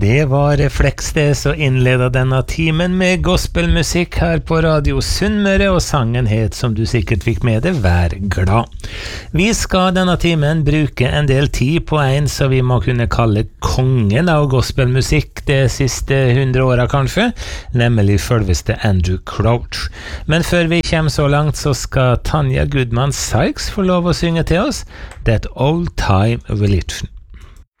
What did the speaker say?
Det var Reflex det som innledet denne timen med gospelmusikk her på Radio Sunnmøre, og sangen het, som du sikkert fikk med det, Vær glad. Vi skal denne timen bruke en del tid på en som vi må kunne kalle kongen av gospelmusikk de siste 100 årene kanskje, nemlig selveste Andrew Crouch. Men før vi kommer så langt, så skal Tanya Goodman Sykes få lov å synge til oss That Old Time Religion.